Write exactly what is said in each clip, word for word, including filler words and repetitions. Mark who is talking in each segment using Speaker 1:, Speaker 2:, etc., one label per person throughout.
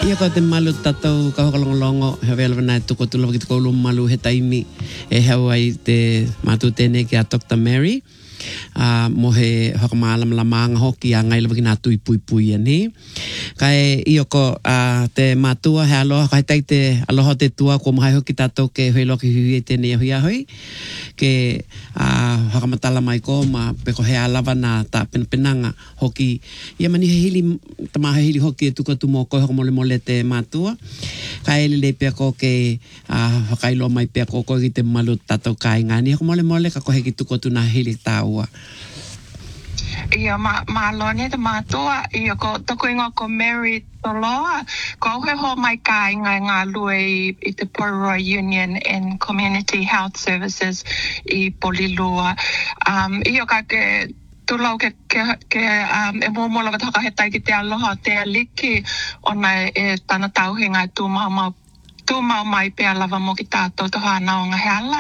Speaker 1: Ia ko te malu tatou ka hokalongolongo he vela na tuko tula ki ko lu malu he taimi e hawai te matu tene ki a Doctor Mary a uh, mo he hokamala lamanga hoki a ngai lawaki na tui pui pui ani kai io ko a uh, te matua he aloha kai tai te aloha te tua ko mai hoki tatou ke hoi loki hui te ne hui hoi ke a uh, hokamatala mai ko ma pe ko he alava na ta pen penanga hoki ia mani he hili tama he hili hoki e tuka tu mo ko hokamole mole te matua kai le pe ko ke a uh, hokailo mai pe ko ko ki te malu tatou kai ngani hokamole mole ka ko he ki tuka tu na hili tau
Speaker 2: Ia ma ma lone te matua ia ko toko inga ko Mary Toloa ko he ho mai kai ngai ngā lue i te Porora Union and Community Health Services i Polilua um ia ka ke tulau ke ke ke um e mo mo la ka he tai ki te aloha te aliki ona e tana tau he ngai tu ma ma tu mau mai pe lava mo ki tātou te hana o ngā heala.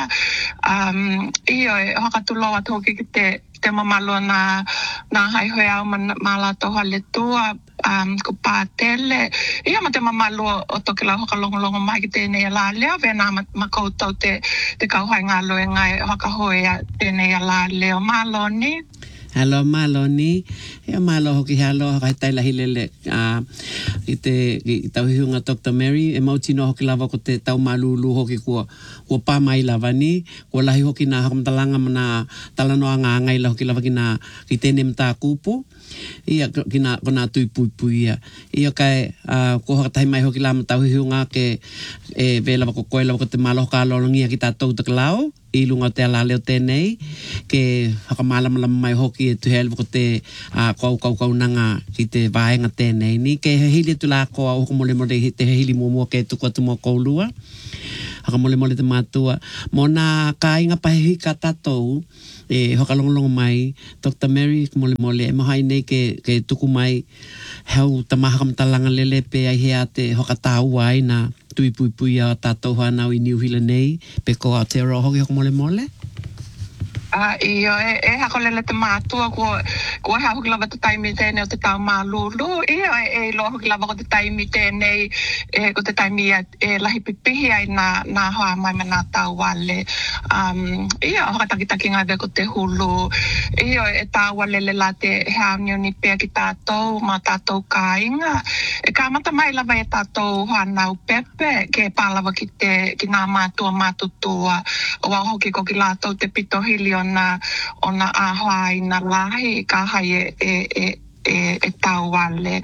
Speaker 2: Um, iyo e haka tu loa tōki ki te, te mamalo na, na hai hoi au mala toha le tua um, ko pātele. Iyo ma te mamalo o toki lau haka longolongo mai ki tēnei la leo vena ma, ma koutou te, te kauhai ngā loe ngai haka hoi a tēnei la leo malo ni.
Speaker 1: Hello Maloni, e malo hoki hello kai tai la hilele a i te i tau hiunga Doctor Mary e mau tino hoki lava ko te tau malulu hoki ko ko pa mai lava ni ko lahi hoki na hakamtalanga mana talano anga ngai la hoki lava kina ki tene mta kupu ia kina kona tui pui pui ia ia kai a ko hatai mai hoki lama tau hiunga ke e vela ko ko lava ko te malo ka lolongia ki ta tau te klau i lunga te ala leo tēnei ke hakamala mala mai hoki e tu hel ko te a kau kau kau nanga ki te vaenga tēnei ni ke he hili tu la ko o ko mole mole te hili mo mo ke tu ko tu mo ko lua haka mole mole te matua mona ka inga pahi ka tatou e hokalongolongo mai Doctor Mary mole mole e mahai nei ke ke tuku mai hau tamaha kamtalanga lele pe ai hea te hokatau ai na tui pui pui a tātou hana i New Zealand nei, pe ko a te roho ki hoko mole mole?
Speaker 2: Ah, iyo, e, e hako lele te mātua ko, ko he hoki lava te taimi tēnei o te tau mālulu. Iyo, e, e lo hoki lava ko te taimi tēnei, e, ko te taimi e, e lahi pipihi ai nā, nā hoa mai me nā tau wale. Um, iyo, hoka takitaki ngai ve ko te hulu. Iyo, e tau wale le la te hea nioni pēr ki tātou, mā tātou kāinga. E ka mata mai lava e tātou whanau pepe, ke pālava ki te, ki nā mātua mātutua. O wau hoki ko ki lātou te pito hili ona ona ahai na lahi ka hai e e e e, e tau wale.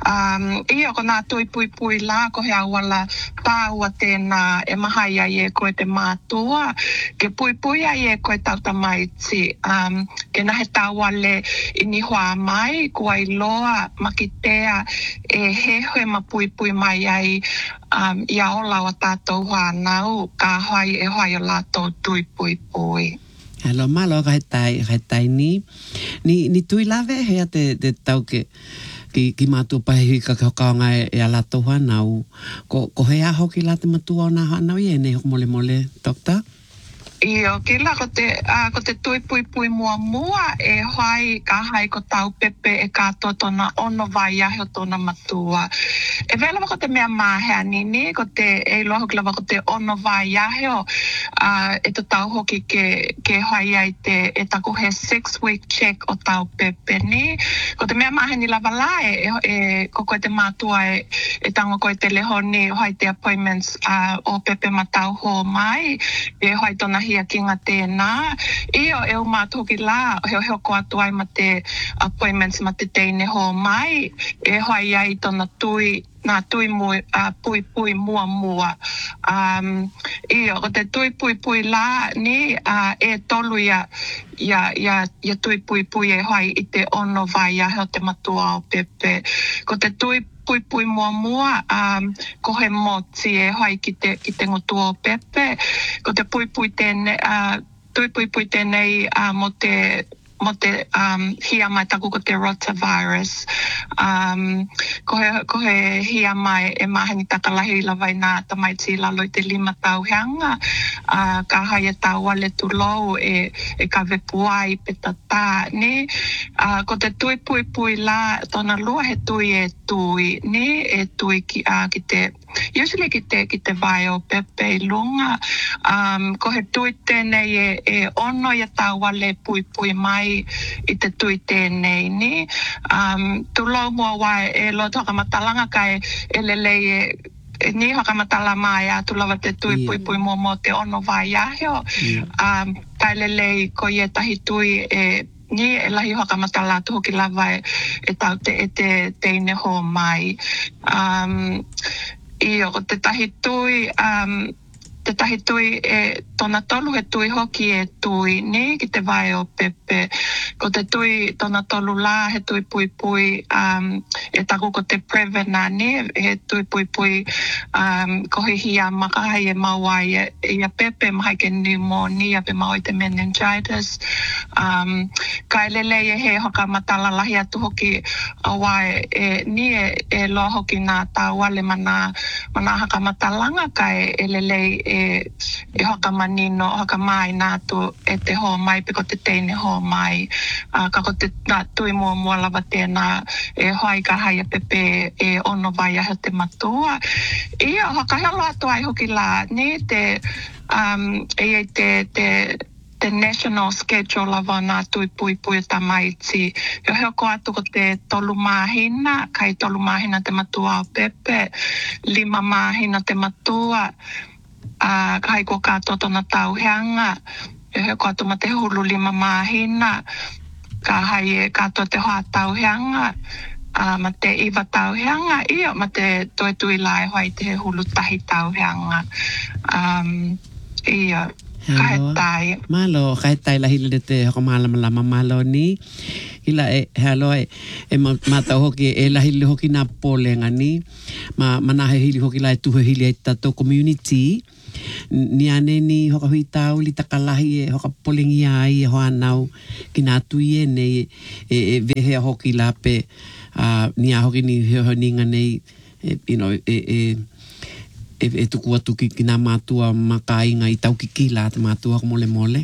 Speaker 2: Um, ia ko nā tui pui pui la ko hea wala tāua tēnā e mahai ai e koe te mātua ke pui pui ai e koe tau tamaiti. Um, ke nahe tau wale i ni hoa mai kua i loa makitea e he hoe ma pui pui mai ai um, i aola o tātou whanau ka hai e hai o lātou tui pui pui.
Speaker 1: Hello, malo ka tai ka tai ni ni ni tui lave he te te tau ke ki ki matu pahi ka ka ka ngai e ala to hanau ko ko he a hoki la te matu ona hanau ye ne mole mole Doctor
Speaker 2: Iyo, ki la ko te, uh, ko te tui pui pui mua mua e hai ka hai ko tau pepe e kato tona ono vai ahe o tona matua. E vela ko te mea mahea nini, ko te e loa hoki lava ko te ono vai ahe o uh, e to tau hoki ke, ke hai ai te e taku he six week check o tau pepe ni. Ko te mea mahea ni lava la e, e ko koe te matua e, e tango koe te leho ni hai te appointments uh, o pepe matau ho mai e hai tona hi a kinga tēnā. Iyo e o mātoki la, heo heo ko atu ai ma te appointments ma te teine ho mai, e hoi ai tona tui, nā tui mui, uh, pui pui mua mua. Um, iyo, ko te tui pui pui la ni, uh, e tolu ia, ia, ia, ia tui pui pui e hoi i te ono vai a heo te matua o pepe. Ko te tui pui pui mua mua, um, ko he moti e hoi ki te, ki te ngotua o pepe. Ko te pui pui tēnei, uh, tui pui pui tēnei uh, mo te, mo te um, hia mai taku ko te rotavirus. Um, ko, he, ko he hia mai e mahani takalahi lawai nā tamaiti lalo i te lima tau heanga. Uh, ka hai e tau wale tu lou e, e ka vepuai pe tatā. Ni, uh, ko te tui pui pui la, tona lua he tui e tui, ni e tui ki a ki te, usually ki te, ki te vai o pepe i lunga, um, ko he tui tēnei e, e ono ia tau wale pui pui mai i te tui tēnei ni. Um, tu lau mua wai e lo toka matalanga kai e lelei e e ni haka matala mai a tu lava te tui
Speaker 1: Yeah.
Speaker 2: pui pui mo mo te ono vai ahio.
Speaker 1: Yeah.
Speaker 2: Um, kai lelei ko ia tahi tui e ni e lahi haka matala tu hoki lava e, e tau te e te teine ho mai. Um, I o te tahi tui, um, te tahi tui e tona tolu he tui hoki e tui ni ki te vai o pepe. Ko te tui tona tolu la he tui pui pui um, e taku ko te prevena ni he tui pui pui um, ko he hia makahai e mawai e, e ia pepe mahai ke pneumonia pe mawai te meningitis. Um, kai lele e he hoka matala lahi atu hoki awai e, ni e, e loa hoki nā tā wale mana, mana haka matalanga kai e lele e, e hoka manino, hoka mai nā tu e te ho mai pe ko te teine ho mai. Uh, ka ko te nā tui mua mua lava tēnā e hoai ka haia pepe e ono vai ahe te matua. Ia hoka helo atu ai hoki la ni te, um, e te, te te national schedule lava nā tui pui pui ta maiti. Yo heo ko atu ko te tolu mahina, kai tolu mahina te matua o pepe, lima mahina te matua, uh, kai ko kātoto na tauheanga, yo heo ko atu ma te hulu lima mahina, ka hai e kātoto te hoa tauheanga, uh, ma te iwa tauheanga, ia ma te toi tui lai hoi te hulu tahi tauheanga. Um, ia. Kahe tai.
Speaker 1: Malo, kahe tai la hile te hoko malama lama malo ni. Hila e, halo e, e mata hoki e la hile hoki nā pōlenga ni. Ma, mana he hili hoki la e tuhe hili e tato community. Ni ane ni hoka hui tau li takalahi e hoka polengi ai e hoa nau ki nā tui e nei e, e vehea hoki la pe uh, ni a hoki ni heo ninga nei e, you know, e, e e, e tuku atu ki, ki nā mātua makainga i tau ki ki la te mātua ko mole mole.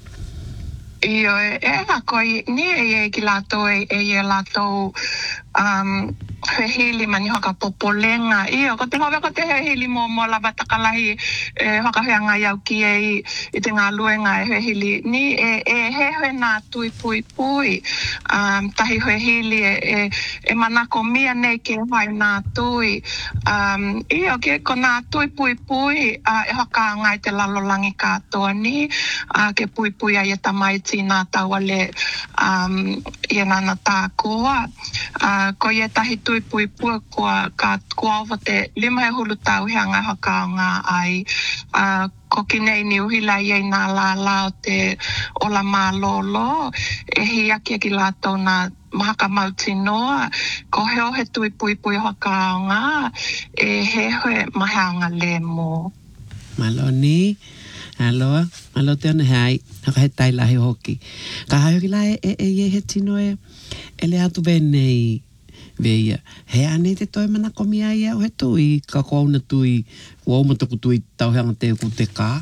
Speaker 2: Io, e, e koi, ni e e ki lātou e e e lātou um, hehili mani hoka popolenga. Io, ko te hoa ko te hehili mo mo lava takalahi e hoka heanga iau ki e i, i te ngā luenga e hehili. Ni e, e hehe nā tui pui pui. Um, tahi hehili e, e, e manako mia nei ke hai nā tui. Um, io, ke ko nā tui pui pui uh, e hoka ngai te lalolangi kātoa ni. Uh, ke pui pui ai e tamaiti nā tauale um, i e nana tā koa. Uh, ko i e tahi tui pui pui kua ka kua ova te lima he hulu tau heanga haka o ngā ai. Uh, ko ki nei ni uhila i ei nā la la o te ola mā lolo. E hi aki ki lātou nā mahaka mauti noa. Ko heo he tui pui pui haka o ngā. E he hoe mahanga le mo.
Speaker 1: Malo ni. Aloha. Alo te ona hai. Haka he tai lahi hoki. Ka hai hoki la e e e he tino e e le atu venei. Veia, he ane te toi mana komia ia o he tui, ka kua una tui, kua uma tuku tui tauheanga te ku te kā.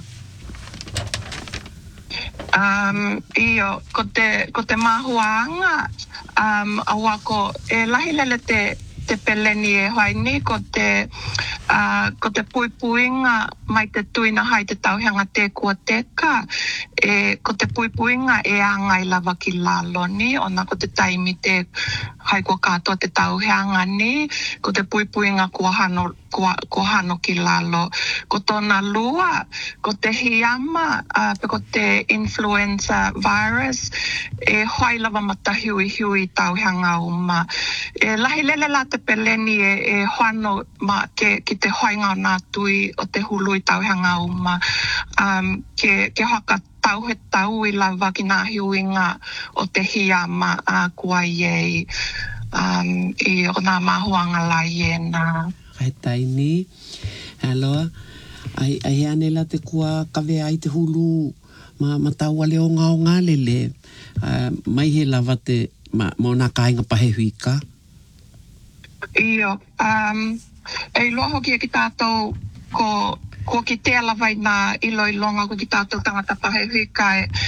Speaker 2: Um, io, ko te, ko te mahuanga, um, awa ko e lahi lele te, te peleni e hoai ni, ko te, uh, ko te pui puinga mai te tuina hai te tauheanga te kua teka, e, ko te pui puinga e angai lava ki lalo ni, ona ko te taimi te hai kua kātoa te tauheanga ni, ko te pui puinga kua hano, kua, kua hano ki lalo. Ko tōna lua, ko te hiama, uh, pe ko te influenza virus, e hoai lava mata hui hui tauheanga uma. E lahi lele la te peleni e, e hoano ma ke, ki te hoainga o nā tui o te hului tauheanga uma. Um, ke, ke haka tau he tau i lava ki nā hiuinga o te hiama a uh, kua iei. Um, I o nā mahuanga la iena.
Speaker 1: Kai tai ni. Aloha. Ai, ai ane la te kua kawe ai te hulu ma, ma tau ale o ngā o ngā lele. Uh, mai he lava te ma, mo nā kāinga pahe huika.
Speaker 2: Io. Um, e loa hoki e ki tātou ko, ko ki te alawai nā ilo i longa ko ki tātou tangata pahe huika e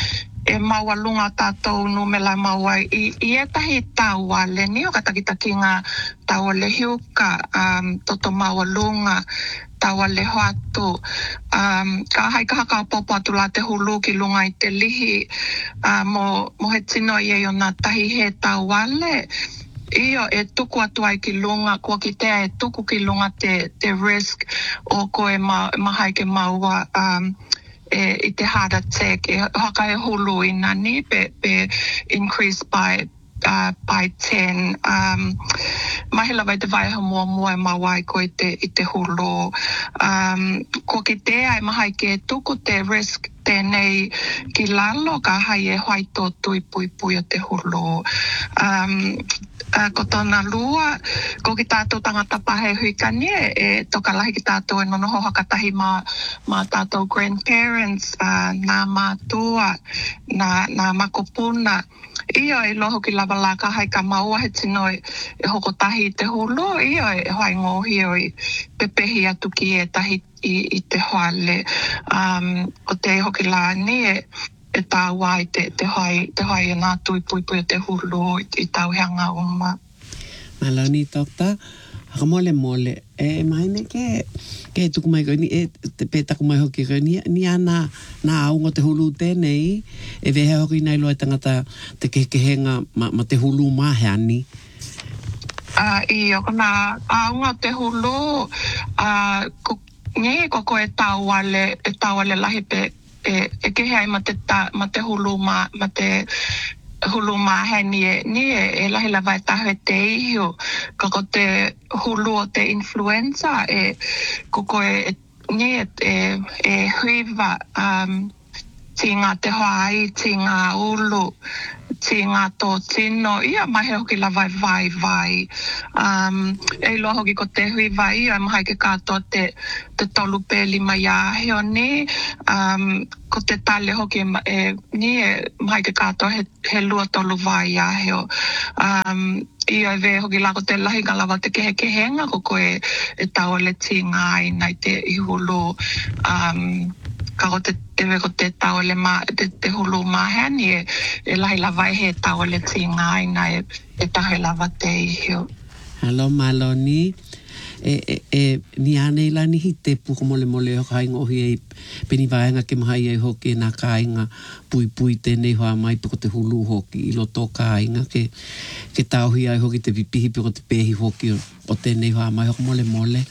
Speaker 2: e maua lunga tātou no me lai maua i, i e tahi taua le ni o katakitaki ngā taua le hiuka, um, toto maua lunga, taua le hoatu. Um, ka hai ka haka popo atu la te hulu ki lunga i te lihi, uh, mo, mo he tino i e o nā tahi he taua le. Iyo e tuku atu ai ki lunga, kua ki tea e tuku ki lunga te, te risk o koe ma, mahai ke maua, um, e, i te heart attack, e haka e hulu i nani, pe, pe increase by, uh, by ten. Um, mahila vai te vai ha mua mua e mawai ko i te, i te hulu. Um, ko ki tea e mahai ke tuku te risk tēnei ki lalo ka hai e hoaito tui pui pui o te hulu. Um, Uh, ko tōna lua, ko ki tātou tangata pahe huikani e, e toka lahi ki tātou e nonoho hakatahi mā, mā tātou grandparents, uh, nā mātua, nā, nā makopuna. Iyo e loho ki lava la ka hai ka maua he tino e, e hokotahi i te hulu, iyo e hoai ngohi o i pepehi atu ki e tahi i, i te hoale. Um, o te hoki la ni e e tā wai te, te hai, te hai e nā tui pui pui o te hulu i, i tau heanga o ma.
Speaker 1: Malani tokta, haka mole mole, e maine ke, ke tuku mai koe ni, e te pētaku mai hoki koe ni, ni ana nā aunga te hulu tēnei, e vehe hoki nei loa tangata te kekehenga ma, ma te hulu maheani.
Speaker 2: Uh, I o kona aunga te hulu, uh, ko, nge ko koe tāwale, e tāwale lahi pe, e, e kehe ai ma te, ta, ma te hulu ma, ma te hulu ma he ni e, ni e, e lahi lawa e tahe te ihiu, ka ko te hulu o te influenza, e ko koe, e, ni e, e, e huiva, um, ti ngā te hoai, ti ngā ulu, ti ngā tō tino, ia mahe hoki lawa e vai vai. Um, e loa hoki ko te hui vai, ia mahai ke kātoa te, te tolu pē lima iahe o ni, um, ko te tale hoki e, ni e mahai ke kātoa he, he lua tolu vai iahe o. Um, ia e ve hoki la ko te lahi ka lawa te kehe kehenga, ko koe e tau le ti ngā i nai te ihulu, um, ka ko te tewe ko te tau le ma, te, te hulu mahani e, e lahi lawa e he tau le ti ngai na e, e tahe lava te ihio.
Speaker 1: Halo maloni, e, e, e ni anei la ni hite puko mole mole o kai ngohi e peni vaenga ke mahai e hoki e nā kāinga pui pui tēnei hoa mai puko te hulu hoki i loto kāinga ke, ke tauhi ai hoki te pipihi puko te pehi hoki o, o tēnei hoa mai hoko mole mole.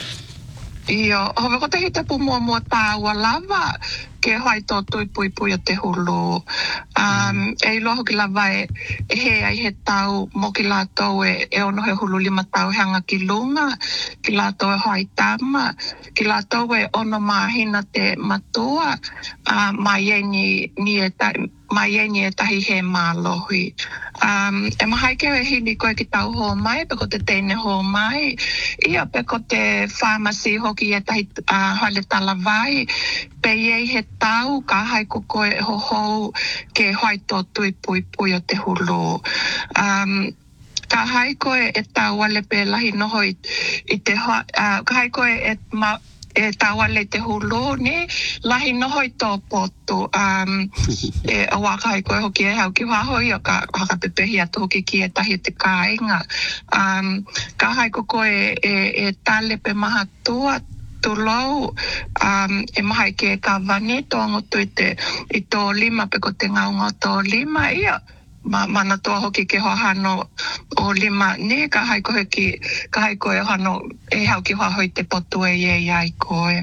Speaker 2: Iyo, hove ko te hita pu mua mua tāua lava ke hai tō tui pui pui o te hulu. Um, e ilo hoki lava e, e he ai he tau mo ki lātou e, e ono he hulu lima tau hanga ki lunga, ki lātou e hoi tama, ki lātou e ono mahina te matua, uh, mai e ni, ni e ta, mai e ni e tahi he mālohi. Um, e mahai ke e hini koe ki tau ho mai, pe ko te teine ho mai, ia pe ko te pharmacy hoki e tahi uh, hale tala vai, pe iei he tau ka hai ko koe ho ho ke hoi tō tui pui pui o te hulu. Um, ka hai koe e tau ale pe lahi noho i, i te hoa, uh, ka hai koe e ma, e tawale te hulu ni lahi noho i tō potu um, e awaka hai koe hoki e hau ki wahoi o ka haka pepehi atu hoki ki e tahi te kāinga um, ka hai ko koe e, e tale pe maha tua tulou um, e mahai ke ka vani tō ngotu i te i tō lima pe ko te ngaunga tō lima ia ma mana toa hoki ke hohano o lima ne ka hai koe ki ka hai koe hano e hau ki hoi te potu e e ai koe.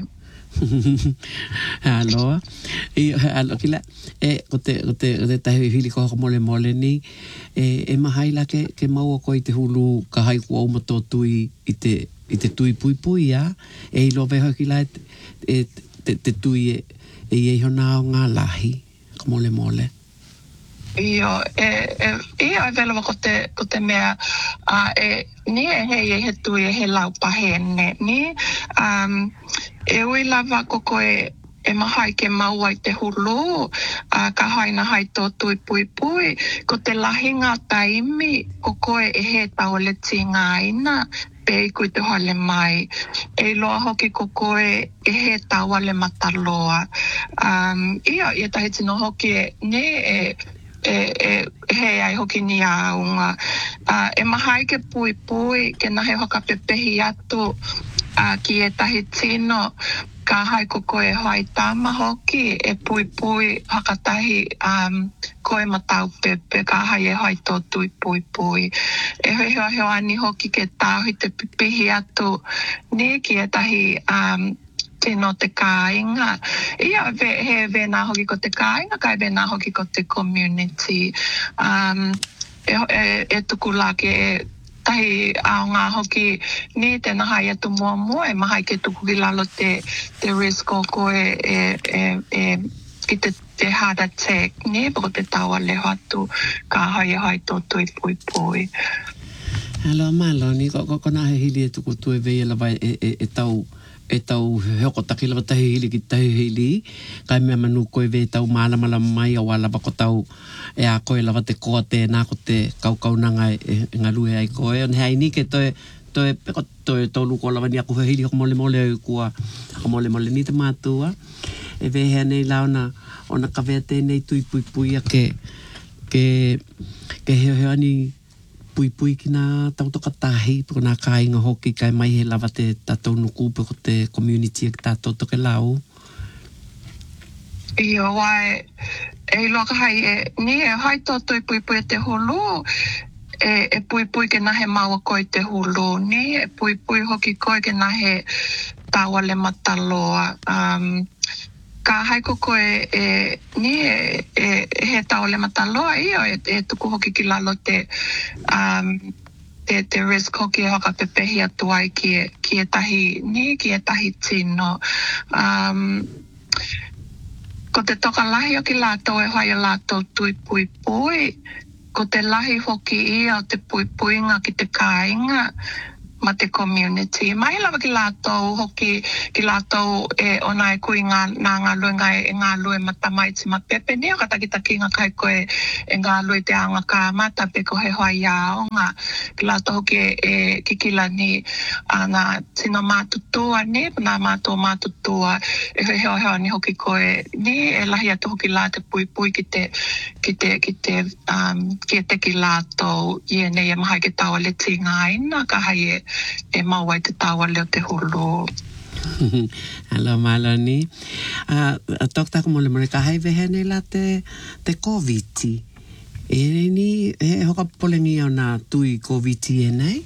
Speaker 1: Aloha. E alo kila e ko te ko te te tahi hili ko mole mole ni e e mahai la ke ke mau ko i te hulu ka hai ko o mato tui i te i te tui pui pui ya e lo ve kila e te te tui e e e hona ngā lahi ko mole mole.
Speaker 2: Iyo, e, e, iyo e vela ko te, ko te mea, uh, e, ni e hei e he tui e he lau pahene, ni, um, e ui lava ko koe e mahai ke maua i te hulu, uh, ka haina hai tō tui pui pui, ko te lahinga taimi, ko koe e he tau le ti ngāina, pepe kui te hale mai. E loa hoki ko koe e he tawa le mataloa. Um, ia, ia tahi tino hoki e ne e e, e he ai hoki ni aunga. Uh, e mahai ke pui pui, ke nahe hoka pepehi atu uh, ki e tahi tino ka hai ko koe hoi tama hoki e pui pui hakatahi um, koe matau pepe ka hai e hoi tō tui pui pui. E hoi hoi hoi ani hoki ke tāhui te pipihi atu ni ki e tahi um, tino te kāinga. Ia ve, he vena hoki ko te kāinga, kai vena hoki ko te community. Um, e, e, e tuku la ke e tahi aonga hoki ni te nahai atu mua mua e mahai ke tuku ki lalo te, te risk o koe e, e, e, ki te, te hard attack ni pako te tawa leho atu ka hai e hai tō tui pui pui.
Speaker 1: Alo malo ni ko ko na hili e tuku tu e vei lava e e e tau e tau hoko taki lava tahi hili ki tahi hili kai mea manu koe vei tau mala mala mai a wala bako tau e a koe lava te koa te nā ko te kau kau nanga e, e ngalue ai koe on hei ni ke toe toe peko toe tau luko lava ni aku hili hoko mole mole au kua hoko mole mole ni te mātua e vei hea nei lau na ona kawea tēnei tui pui pui a ke ke ke heo heo ani pui pui ki nā tautoka tahi, piko nā kāinga hoki kai mai he lava te tātou nuku, piko te community e tātou toke lau.
Speaker 2: Ia wai, e loka hai e, ni e hai tō tui pui pui te hulu, e, e pui pui ke nahe maua koe te hulu, ni e pui pui hoki koe ke nahe tawa le mataloa. Um, ka hai ko koe e, ni e, e, he tau le mataloa ia e, e tuku hoki ki lalo te, um, te, te risk hoki e hoka pepehi atu ai ki e, ki e tahi, ni ki e tahi tino. Um, ko te toka lahi o ki lātou e hoi a lātou tui pui pui, ko te lahi hoki ia o te pui pui ngā ki te kāinga, ma te community. Mai lava ki lātou hoki, ki lātou e ona e kui ngā, ngā ngā lue ngā e ngā lue matamai ti ma pepe ni o katakitaki ngā kai koe e ngā lue te anga ka mata pe ko he hoa iao ngā. Ki lātou hoki e, e kikila ni a ngā tina mātutua ni, nā mātua mātutua e he heo heo ni hoki koe ni e lahi atu hoki lā te pui pui ki te, ki te, ki te, um, ki te ki lātou i e nei e mahai ke tawa le ti ngā ina ka hai e e mau ai te tawa leo te hulu.
Speaker 1: Alo malo ni. Uh, tok tako mole mole ka hai vehe nei la te, te COVID. E ni, he hoka polengi au nā tui COVID e nei?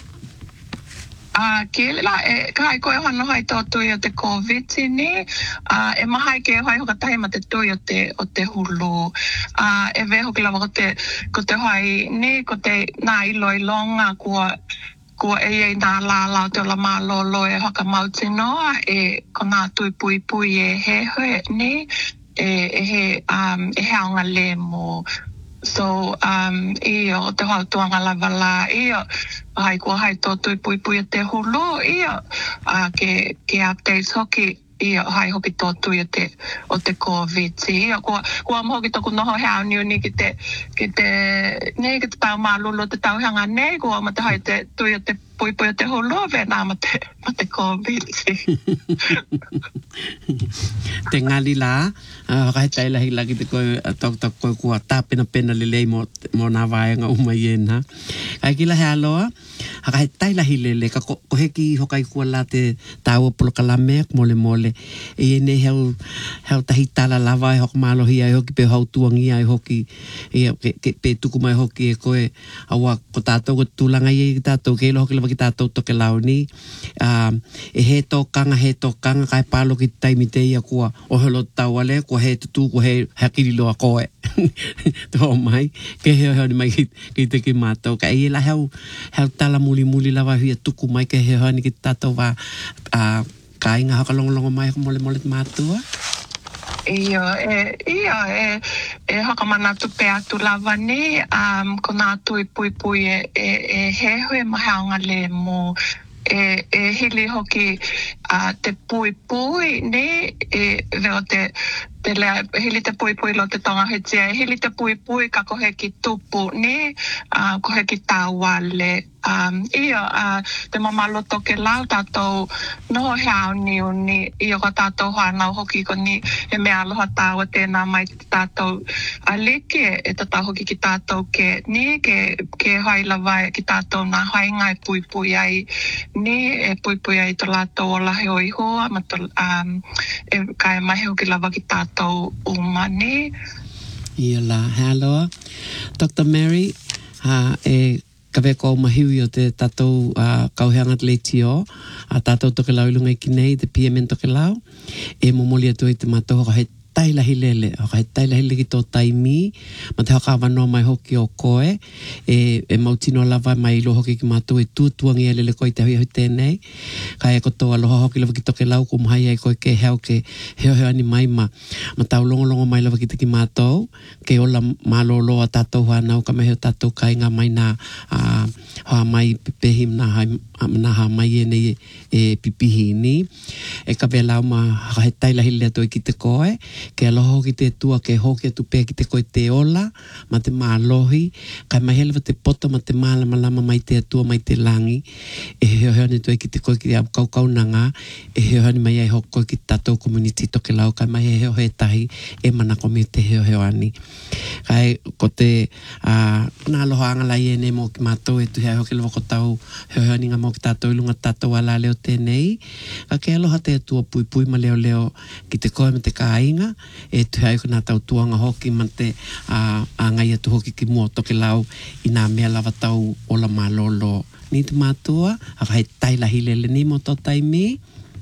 Speaker 2: Uh, ke la, e, ka hai koe hano hai tō tui o te COVID ni, uh, e mahai ke hai hoka tahi ma te tui o te, o te hulu. Uh, e ve hoki lava ko te, ko te hai ni, ko te nā ilo ilonga kua ko e e nā lālau te ola mālolo e haka mauti noa e ko nā tui pui pui e he hoe ni e, e he um, e he aunga le mo. So um, iyo o te hau tuanga lava la iyo hai kua hai tō tui pui pui e te hulu iyo uh, ke, ke updates hoki ia hai hoki tō tui o te, o te COVID. Ia kua, kua mo hoki tōku noho hea niu ni ki te, ki te, nei ki te tau mālulo te tau hanga nei, kua ma te hai te tui o te pui pui o te holo, vea nā ma te, ma te COVID.
Speaker 1: Te ngali la, uh, kai tai lahi lagi te koe, tok tok koe kua tāpena pena lelei mo, mo nā vāenga uma iena. Kai ki lahi aloa, kai tai lahi lele, ka ko, ko heki hokai kua la te tāua polo kalame, mole mole, e ne heo, heo tahi tala lava e hoka mālohi ai hoki, pe hau tuangi ai hoki, e, ke, ke, pe tuku mai hoki e koe, awa ko tātou ko tūlanga i ki tātou, ke ilo hoki lava ki tātou toke lau ni, um, e he tōkanga, he tōkanga, kai pālo ki taimi te ia kua o helo tauale, kua he tutu, kua he hakirilo a koe. Tō mai, ke heo heo ni mai ki, ki te ki mātou, ka e la heo, heo tala muli muli lava hui a tuku mai, ke heo heo ni ki tātou wā, uh, ka inga haka longo longo mai, mole mole mātua.
Speaker 2: Ia, e, ia, e, e haka mana tu pe atu lava ni, um, ko nā tui pui pui e, e, e he hui mahaonga le mo, e, e hili hoki uh, te pui pui ni, e veo te, te lea, hili te pui pui lo te tonga hetia, e hili te pui pui ka kohe ki tupu ni, uh, kohe ki tāwale, Um, ia uh, te mamalo toke lau tātou noho hea ni o ni ia ko tātou whanau hoki ko ni e mea aloha tāua tēnā mai te tātou a leke e tatau hoki ki tātou ke ni ke, ke hai lawai ki tātou nā hainga e pui pui ai ni e pui pui ai to lātou o lahe o ihoa ma to, um, e kai mahi hoki lawa ki tātou umani.
Speaker 1: Ia la, hello. Doctor Mary, ha, e kawe ko mahiwi o te tātou uh, kauheanga te leitio, a tātou toke lau ilunga i kinei, te P M N toke lau, e momoli atu i te mātou ka he tailahi lele, ka he tailahi lele ki tō taimi, ma te haka wanoa mai hoki o koe, e, e mautino lawa mai ilo hoki ki mātou e tūtuangi e lele koe te hui hui tēnei, ka e koto aloha hoki lawa ki toke lau, ko mahai ai koe ke heo ke heo heo ani mai ma, ma tau longo longo mai lawa ki te ki mātou, ke ola mālolo a tātou whanau, ka meheo tātou kai ngā mai nā, uh, hoa mai pepehi mna hai, mna ha mai e nei e pipihi ni, e ka velau ma ka he tailahi lele toi ki te koe, ke aloha ki te tua ke hoki atu pē ki te koe te ola, ma te mālohi, kai mai helewa te poto ma te mālama lama mai te atua mai te langi, e heo heo ni toi ki te koe ki te au kau kau nanga, e heo heo ni mai ai hoko koe ki tātou community toke lau, kai mai he heo he tahi, e mana komi te heo heo ani. Kai ko te, uh, nā aloha angala i e ne mo ki mātou e tu hea hoki lewa ko tau heo heo ni ngā mo ki tātou ilunga tātou ala leo tēnei, ka ke aloha te atua pui pui ma leo leo ki te koe me te kāinga, e tu hei ko nā tau tuanga hoki man te uh, a ngai atu hoki ki mua toke lau i nā mea lawa tau o la malolo. Ni te mātua, a kai tailahi lele ni mo tō taimi.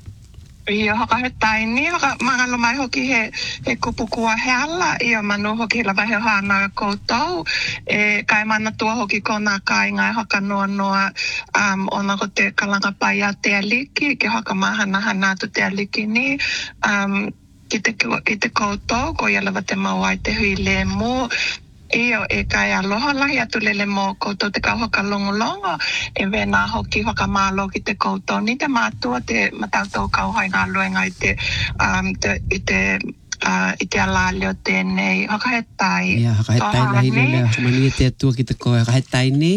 Speaker 2: Ia haka he taini, haka mangalo mai hoki he, he kupukua he ala, ia manu hoki lawa he hana koutou, e kai mana tua hoki ko nā kāinga e haka noa noa um, ona ko te kalanga pai a te aliki, ke haka mahana hana tu te aliki ni, um, ki te, ki te koutou, ko ia lawa te mawai te hui le mo, Iyo e kai aloha lahi atu lele mo koutou te kau haka longolongo e wena hoki haka mālo ki te koutou ni te mātua te matautou kau hai ngā luenga i te, um, te, i te uh, i te ala leo tēnei haka he tai.
Speaker 1: Ia haka he tai lahi lele mani e te atua ki te koe haka he tai ni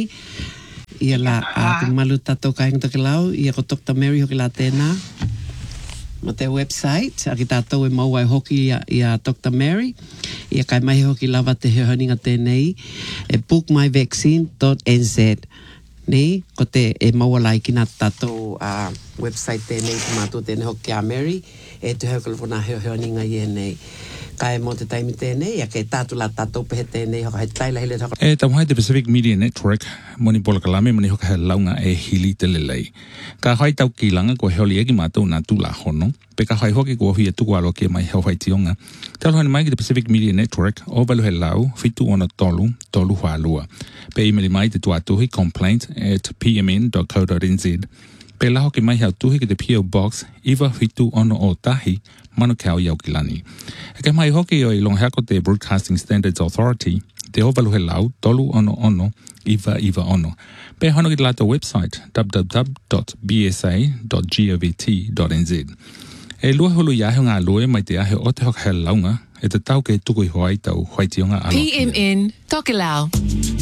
Speaker 1: ia la a te malu tatou kai ngata ke lau ia ko Doctor Mary hoki la tēnā ma te website, a ki tātou e mau ai hoki ia, ia Doctor Mary, ia kai mai hoki lava te heohaninga tēnei, e book my vaccine dot n z. Nei, ko te e mau alai ki nā tātou uh, website tēnei, ki mātou tēnei hoki a Mary, e tu heo kalafona heohaninga i e nei. Kai mo te taimi tēnei, a ke tātu la tātou pehe tēnei, hoka he taila hele hoka.
Speaker 3: E tamuhai te Pacific Media Network, moni pola kalame, moni hoka he launga e hili te lelei. Ka hai tau ki langa ko heoli eki mātou nā tūla hono, pe ka hai hoki ko hui e tuku alo ke mai heo hai tionga. Taloha ni mai ki te Pacific Media Network, o valu he lau, fitu ona tolu, tolu hoa lua. Pe imeli mai te tuatuhi complaint at p m n dot co dot n z. Pe la hoki mai hau tuhi ki te P O Box, iwa fitu ono o tahi, manu kau iau ki lani. E ke mai hoki o i longhea ko te Broadcasting Standards Authority, te ovalu he lau, tolu ono ono, iwa iwa ono. Pe hono ki te lato website, w w w dot b s a dot govt dot n z. E lua hulu iahe ngā lue mai te ahe o te hoka he launga, e te tau ke tuku i hoai tau hoai tionga alo.
Speaker 4: P M N, Tokelau.